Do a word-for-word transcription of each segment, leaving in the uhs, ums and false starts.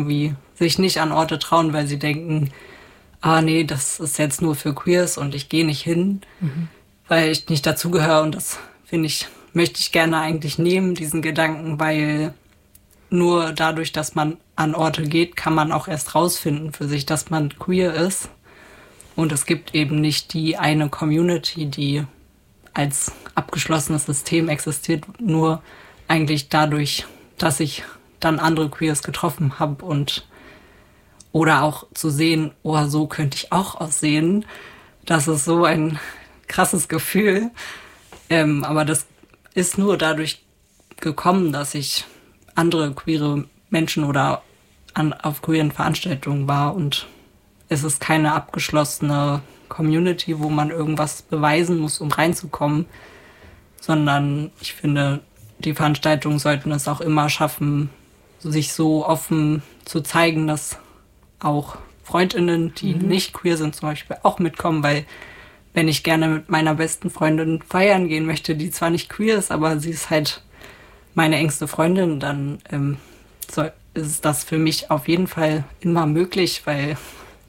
irgendwie sich nicht an Orte trauen, weil sie denken, ah nee, das ist jetzt nur für Queers und ich gehe nicht hin, mhm. weil ich nicht dazugehöre. Und das finde ich, möchte ich gerne eigentlich nehmen, diesen Gedanken, weil nur dadurch, dass man an Orte geht, kann man auch erst rausfinden für sich, dass man queer ist. Und es gibt eben nicht die eine Community, die als abgeschlossenes System existiert, nur eigentlich dadurch, dass ich dann andere Queers getroffen habe und oder auch zu sehen, oh, so könnte ich auch aussehen. Das ist so ein krasses Gefühl. Ähm, aber das ist nur dadurch gekommen, dass ich andere queere Menschen oder an, auf queeren Veranstaltungen war. Und es ist keine abgeschlossene Community, wo man irgendwas beweisen muss, um reinzukommen. Sondern ich finde, die Veranstaltungen sollten es auch immer schaffen, sich so offen zu zeigen, dass auch FreundInnen, die mhm. nicht queer sind, zum Beispiel auch mitkommen, weil wenn ich gerne mit meiner besten Freundin feiern gehen möchte, die zwar nicht queer ist, aber sie ist halt meine engste Freundin, dann ähm, soll, ist das für mich auf jeden Fall immer möglich, weil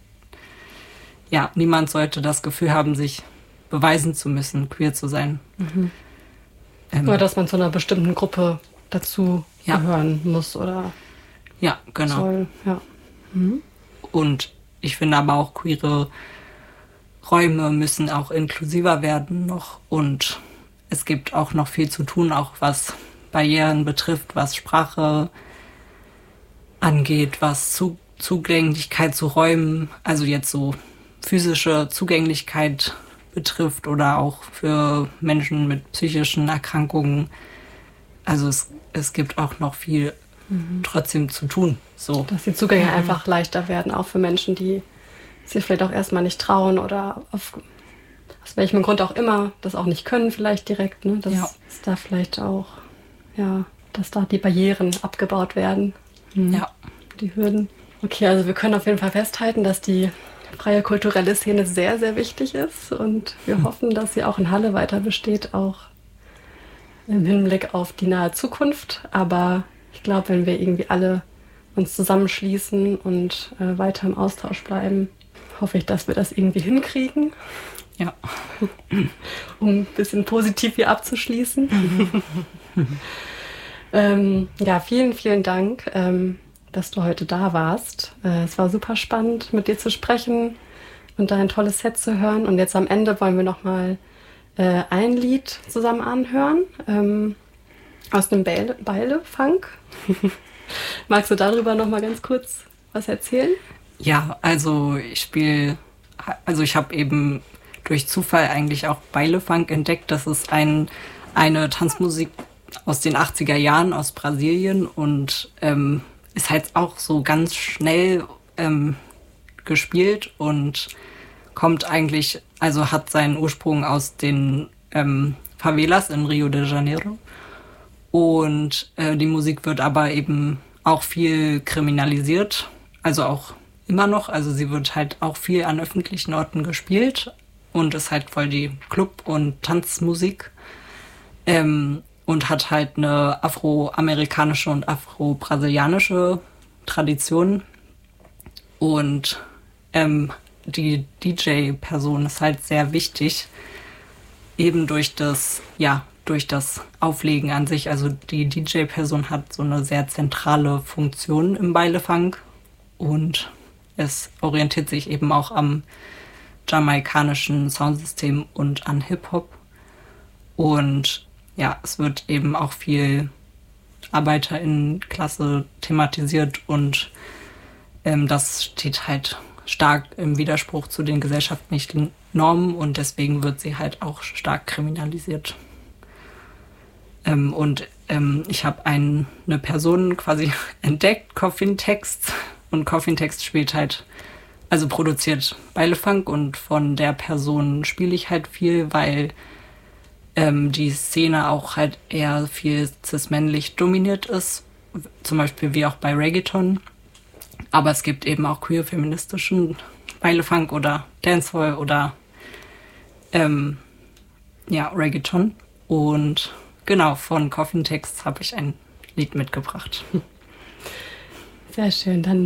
ja, niemand sollte das Gefühl haben, sich beweisen zu müssen, queer zu sein. Mhm. Ähm, oder dass man zu einer bestimmten Gruppe dazu ja. gehören muss oder ja, genau. soll. Ja. Mhm. Und ich finde aber auch, queere Räume müssen auch inklusiver werden noch. Und es gibt auch noch viel zu tun, auch was Barrieren betrifft, was Sprache angeht, was zu- Zugänglichkeit zu Räumen, also jetzt so physische Zugänglichkeit betrifft oder auch für Menschen mit psychischen Erkrankungen. Also es, es gibt auch noch viel mhm. trotzdem zu tun. So. Dass die Zugänge mhm. einfach leichter werden, auch für Menschen, die sich vielleicht auch erstmal nicht trauen oder auf, aus welchem Grund auch immer das auch nicht können vielleicht direkt. Ne? Dass ja. es da vielleicht auch, ja, dass da die Barrieren abgebaut werden. Mhm. Ja. Die Hürden. Okay, also wir können auf jeden Fall festhalten, dass die freie kulturelle Szene sehr, sehr wichtig ist und wir mhm. hoffen, dass sie auch in Halle weiter besteht, auch im Hinblick auf die nahe Zukunft. Aber ich glaube, wenn wir irgendwie alle uns zusammenschließen und äh, weiter im Austausch bleiben, hoffe ich, dass wir das irgendwie hinkriegen. Ja. Um ein bisschen positiv hier abzuschließen. ähm, ja, vielen, vielen Dank, ähm, dass du heute da warst. Äh, es war super spannend, mit dir zu sprechen und dein tolles Set zu hören. Und jetzt am Ende wollen wir nochmal äh, ein Lied zusammen anhören, ähm, aus dem Beile, Beile-Funk. Magst du darüber nochmal ganz kurz was erzählen? Ja, also ich spiele, also ich habe eben durch Zufall eigentlich auch Beile-Funk entdeckt. Das ist ein, eine Tanzmusik aus den achtziger Jahren aus Brasilien und ähm, ist halt auch so ganz schnell ähm, gespielt und kommt eigentlich, also hat seinen Ursprung aus den ähm, Favelas in Rio de Janeiro. Und äh, die Musik wird aber eben auch viel kriminalisiert, also auch immer noch. Also sie wird halt auch viel an öffentlichen Orten gespielt und ist halt voll die Club- und Tanzmusik. Ähm, und hat halt eine afroamerikanische und afro-brasilianische Tradition. Und ähm, die D J-Person ist halt sehr wichtig, eben durch das, ja, durch das Auflegen an sich. Also die D J-Person hat so eine sehr zentrale Funktion im Beile-Funk und es orientiert sich eben auch am jamaikanischen Soundsystem und an Hip-Hop. Und ja, es wird eben auch viel ArbeiterInnenklasse thematisiert und ähm, das steht halt stark im Widerspruch zu den gesellschaftlichen Normen und deswegen wird sie halt auch stark kriminalisiert. Ähm, und ähm, ich habe ein, eine Person quasi entdeckt, Coffin Text, und Coffin Text spielt halt, also produziert Beile-Funk und von der Person spiele ich halt viel, weil ähm, die Szene auch halt eher viel cis-männlich dominiert ist, zum Beispiel wie auch bei Reggaeton. Aber es gibt eben auch queer-feministischen Beile-Funk oder Dancehall oder ähm, ja, Reggaeton. Und genau, von Coffin Text habe ich ein Lied mitgebracht. Sehr schön, dann